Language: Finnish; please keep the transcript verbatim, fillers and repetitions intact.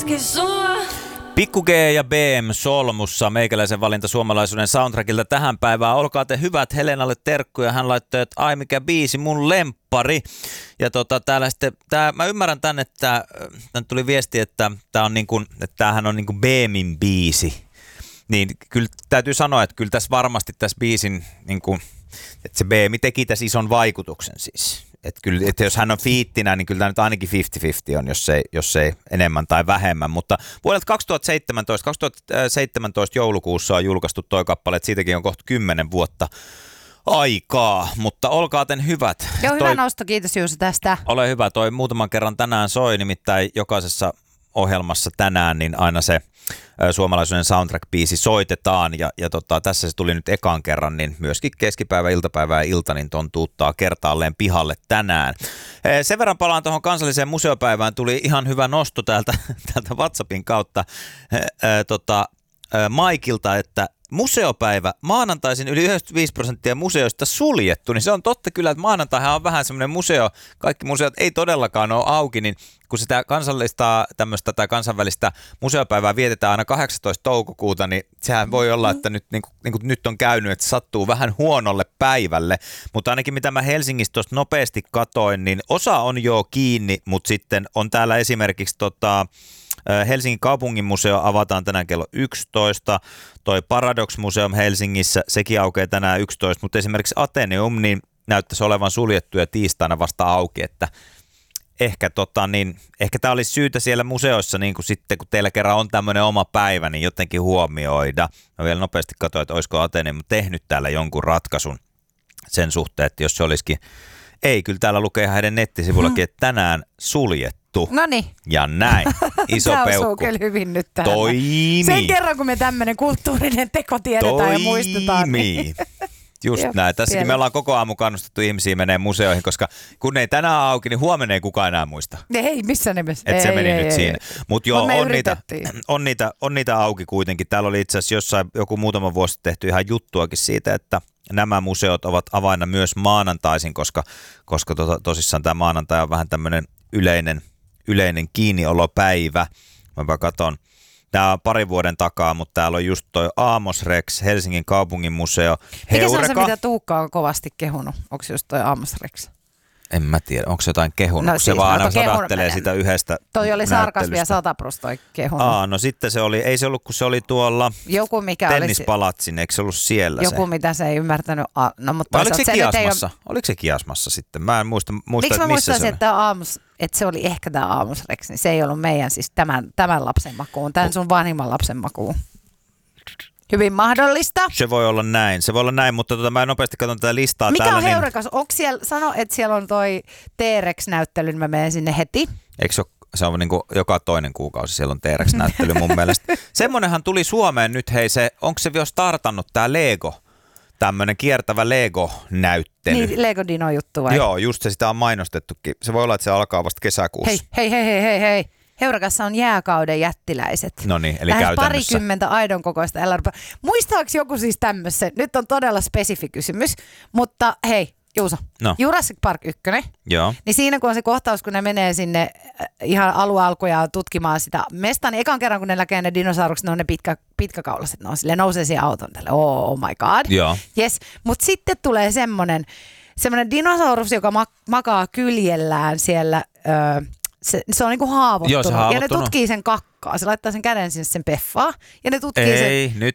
koske sua. Pikku G ja B M solmussa, meikäläisen valinta suomalaisuuden soundtrackilta tähän päivään. Olkaa te hyvät, Helenalle terkkuja. Hän laittoi, että ai mikä biisi, mun lemppari. Ja tota, täällä sitten, tää, mä ymmärrän tän, että tän tuli viesti, että tää on niinku, että tämähän on niinku B Min biisi. Niin kyllä täytyy sanoa, että kyllä tässä varmasti tässä biisin, niinku, että se B M teki tässä ison vaikutuksen siis. Että kyllä, että jos hän on fiittinä, niin kyllä tämä nyt ainakin viisikymmentä viisikymmentä on, jos ei, jos ei enemmän tai vähemmän. Mutta vuodelta kaksituhattaseitsemäntoista, kaksituhattaseitsemäntoista joulukuussa on julkaistu toi kappale, että siitäkin on kohta kymmenen vuotta aikaa. Mutta olkaa ten hyvät. Joo, hyvä toi, nosto, kiitos Juuso tästä. Ole hyvä, toi muutaman kerran tänään soi, nimittäin jokaisessa ohjelmassa tänään, niin aina se suomalaisuuden soundtrack-biisi soitetaan, ja, ja tota, tässä se tuli nyt ekan kerran, niin myöskin keskipäivä, iltapäivä ja ilta, niin ton tuuttaa kertaalleen pihalle tänään. Sen verran palaan tuohon kansalliseen museopäivään, tuli ihan hyvä nosto täältä, täältä WhatsAppin kautta ää, tota, ää, Maikilta, että museopäivä, maanantaisin yli yhdeksänkymmentäviisi prosenttia museoista suljettu, niin se on totta kyllä, että maanantaihan on vähän semmoinen museo, kaikki museot ei todellakaan ole auki, niin kun sitä kansallista tämmöistä tai kansainvälistä museopäivää vietetään aina kahdeksastoista toukokuuta, niin sehän voi olla, että nyt, niin kuin, niin kuin nyt on käynyt, että se sattuu vähän huonolle päivälle, mutta ainakin mitä mä Helsingistä tuosta nopeasti katoin, niin osa on jo kiinni, mutta sitten on täällä esimerkiksi tota, Helsingin kaupungin museo avataan tänään kello yksitoista, toi Paradox Museum Helsingissä, sekin aukeaa tänään yksitoista, mutta esimerkiksi Ateneum niin näyttäisi olevan suljettu ja tiistaina vasta auki, että ehkä, tota, niin, ehkä tämä olisi syytä siellä museoissa, niin kuin sitten kun teillä kerran on tämmöinen oma päivä, niin jotenkin huomioida. Mä vielä nopeasti katsoin, että olisiko Ateneum tehnyt täällä jonkun ratkaisun sen suhteen, että jos se olisikin, ei, kyllä täällä lukee heidän nettisivuillakin, että tänään suljettu. Noniin. Ja näin. Iso Tämä peukku. osuu kyllä hyvin nyt tähän. Toimii. Sen kerran, kun me tämmöinen kulttuurinen teko tiedetään Toimii. ja muistetaan. Niin. Just Jop, näin. Tässäkin siellä. Me ollaan koko aamu kannustettu ihmisiä menee museoihin, koska kun ne ei tänään auki, niin huomenna ei kukaan enää muista. Ei, missä nimessä. Että se meni ei, nyt ei, siinä. Mutta joo, Mut on niitä, on, niitä, on niitä auki kuitenkin. Täällä oli itse asiassa jossain joku muutama vuosi tehty ihan juttuakin siitä, että nämä museot ovat avaina myös maanantaisin, koska, koska to, tosissaan tämä maanantai on vähän tämmöinen yleinen, yleinen kiinniolopäivä. Mä katson. Tämä on parin vuoden takaa, mutta täällä on just toi Amos Rex, Helsingin kaupungin museo. Mikä se on se, mitä Tuukka on kovasti kehunut? Onko se just toi Amos Rex? En mä tiedä, onko se jotain kehunut, no, siis, se vaan aina kehun... sadattelee sitä yhdestä toi oli sarkasmia näyttelystä. sata prosenttia kehunut. Aa, no sitten se oli, ei se ollut, kun se oli tuolla joku, mikä tennispalatsin, oli... eikö se ollut siellä joku, se? mitä se ei ymmärtänyt. No, mutta oliko se, se kiasmassa? Ole... Oliko se kiasmassa sitten? Mä en muista, muista Miksi että mä missä muistaisin, se että, Aamus, että se oli ehkä tämä Amos Rex, niin se ei ollut meidän siis tämän, tämän lapsen makuun, tämän sun vanhimman lapsen makuun. Hyvin mahdollista. Se voi olla näin, se voi olla näin, mutta tota, mä nopeasti katson tätä listaa mikä täällä. Mikä on Heurakas? Niin... Onko siellä, sano, että siellä on toi T-Rex-näyttely, niin mä menen sinne heti. Eikö se ole, se on niin kuin joka toinen kuukausi, siellä on T-Rex-näyttely mun mielestä. Semmonenhan tuli Suomeen nyt, hei se, onko se jo startannut tää Lego? Tämmöinen kiertävä Lego-näyttely. Niin, Lego Dino-juttu vai? Joo, just se, sitä on mainostettukin. Se voi olla, että se alkaa vasta kesäkuussa. Hei, hei, hei, hei, hei. Heurakassa on jääkauden jättiläiset. No niin, eli lähes käytännössä. Parikymmentä aidon kokoista L R P. Muistaako joku siis tämmöisen? Nyt on todella spesifi kysymys, mutta hei, Juuso, no. Jurassic Park ykkönen. Joo. Niin siinä kun on se kohtaus, kun ne menee sinne ihan alualkujaan tutkimaan sitä mestaa, niin ekan kerran kun ne näkee ne dinosaurukset, ne on ne pitkä, pitkäkaulaset, ne on sille nousee siihen auton tälle, oh, oh my god. Joo. Yes, mutta sitten tulee semmoinen, semmoinen dinosaurus, joka mak- makaa kyljellään siellä, öö, se, se on niinku haavoittunut. Joo, se haavoittunut ja ne tutkii sen kakkaa, se laittaa sen käden sinne sen peffaan ja ne tutkii Ei, sen. nyt